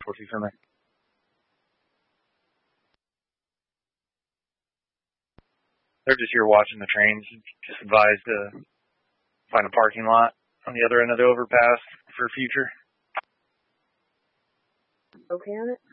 442 Finley. They're just here watching the trains. Just advised to find a parking lot on the other end of the overpass for future. Okay on it?